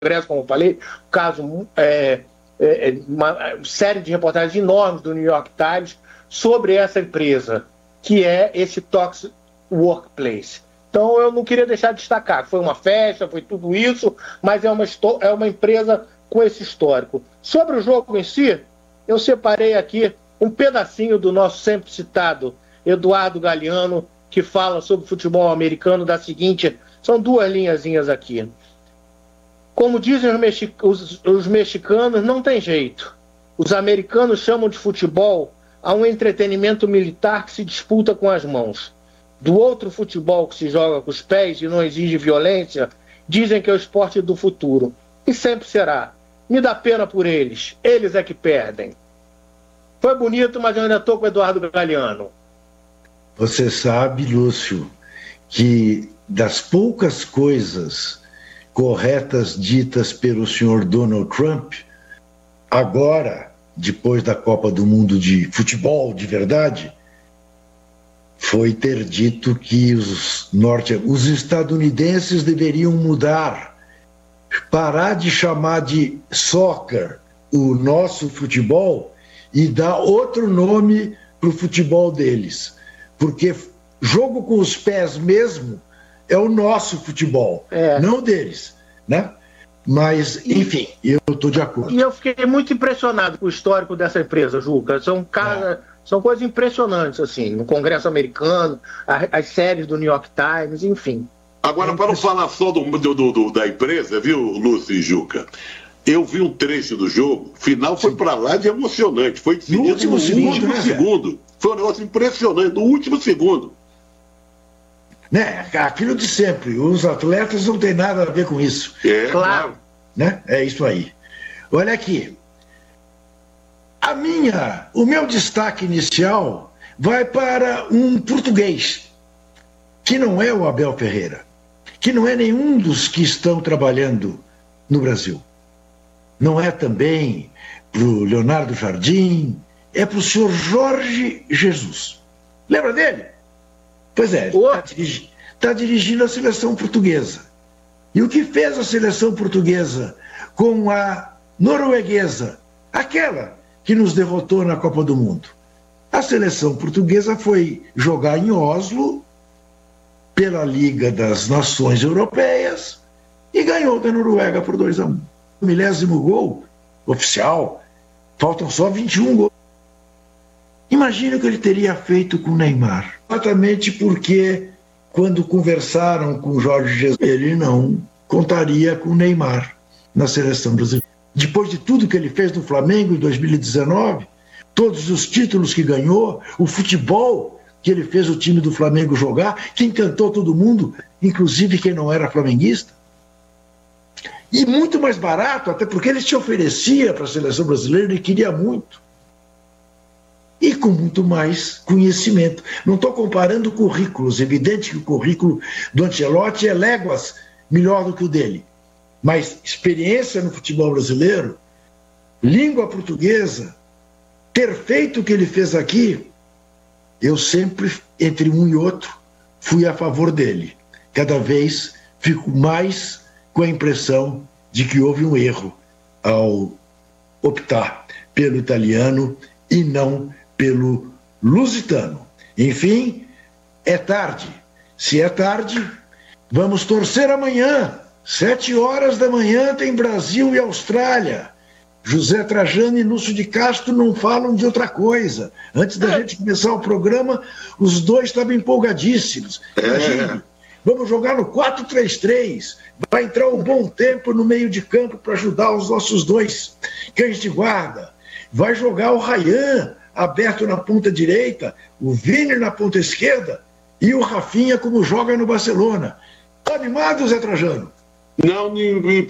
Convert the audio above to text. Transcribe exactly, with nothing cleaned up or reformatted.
Congresso, como eu falei, um caso, é, é, uma série de reportagens enormes do New York Times sobre essa empresa, que é esse Toxic Workplace. Então, eu não queria deixar de destacar, foi uma festa, foi tudo isso, mas é uma, é uma empresa com esse histórico. Sobre o jogo em si, eu separei aqui um pedacinho do nosso sempre citado Eduardo Galeano, que fala sobre futebol americano da seguinte, são duas linhazinhas aqui. Como dizem os, mexi os, os mexicanos, não tem jeito. Os americanos chamam de futebol a um entretenimento militar que se disputa com as mãos. Do outro futebol que se joga com os pés e não exige violência, dizem que é o esporte do futuro. E sempre será. Me dá pena por eles. Eles é que perdem. Foi bonito, mas eu ainda estou com o Eduardo Galeano. Você sabe, Lúcio, que das poucas coisas corretas ditas pelo senhor Donald Trump, agora, depois da Copa do Mundo de futebol de verdade, foi ter dito que os, norte, os estadunidenses deveriam mudar, parar de chamar de soccer o nosso futebol e dar outro nome para o futebol deles. Porque jogo com os pés mesmo é o nosso futebol, é. Não o deles, né? Mas, enfim, eu estou de acordo. E eu fiquei muito impressionado com o histórico dessa empresa, Juca. São, cara, é. são coisas impressionantes, assim, no Congresso americano, a, as séries do New York Times, enfim. Agora, é para não falar só do, do, do, da empresa, viu, Lúcio e Juca? Eu vi um trecho do jogo, o final foi para lá de emocionante, foi decidido no último, no segundo, último né, segundo. Foi um negócio impressionante, no último segundo. Né? Aquilo de sempre, os atletas não têm nada a ver com isso. É, claro. Né? É isso aí. Olha aqui. A minha, o meu destaque inicial vai para um português, que não é o Abel Ferreira, que não é nenhum dos que estão trabalhando no Brasil. Não é também para o Leonardo Jardim, é para o senhor Jorge Jesus. Lembra dele? Pois é, está dirigi tá dirigindo a seleção portuguesa. E o que fez a seleção portuguesa com a norueguesa, aquela que nos derrotou na Copa do Mundo? A seleção portuguesa foi jogar em Oslo, pela Liga das Nações Europeias, e ganhou da Noruega por dois a um. O milésimo gol oficial, faltam só vinte e um gols. Imagina o que ele teria feito com o Neymar. Exatamente porque, quando conversaram com o Jorge Jesus, ele não contaria com o Neymar na seleção brasileira. Depois de tudo que ele fez no Flamengo em dois mil e dezenove, todos os títulos que ganhou, o futebol que ele fez o time do Flamengo jogar, que encantou todo mundo, inclusive quem não era flamenguista. E muito mais barato, até porque ele se oferecia para a seleção brasileira, ele queria muito. E com muito mais conhecimento. Não estou comparando currículos, evidente que o currículo do Ancelotti é léguas melhor do que o dele. Mas experiência no futebol brasileiro, língua portuguesa, ter feito o que ele fez aqui, eu sempre, entre um e outro, fui a favor dele. Cada vez fico mais com a impressão de que houve um erro ao optar pelo italiano e não pelo lusitano. Enfim, é tarde. Se é tarde, vamos torcer amanhã. Sete horas da manhã tem Brasil e Austrália. José Trajano e Lúcio de Castro não falam de outra coisa. Antes da gente começar o programa, os dois estavam empolgadíssimos. Imagina, vamos jogar no quatro três três. Vai entrar um bom tempo no meio de campo para ajudar os nossos dois cães de guarda. Vai jogar o Ryan aberto na ponta direita, o Vini na ponta esquerda e o Rafinha como joga no Barcelona. Tá animado, Zé Trajano? Não,